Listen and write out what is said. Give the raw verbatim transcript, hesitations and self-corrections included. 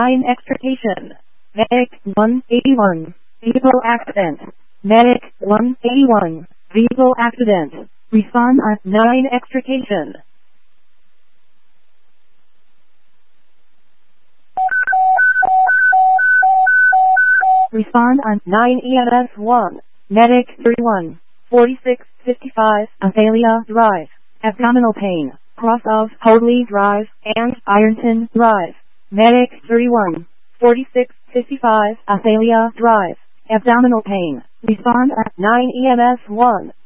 nine extrication. Medic one eighty-one. Vehicle accident. Medic one eighty-one. Vehicle accident. Respond on nine extrication. Respond on nine E M S one. Medic thirty-one. forty-six fifty-five Azalea Drive. Abdominal pain. Cross of Hoadley Drive and Ironton Drive. Medic thirty-one. forty-six fifty-five Azalea Drive. Abdominal pain. Respond at nine E M S one.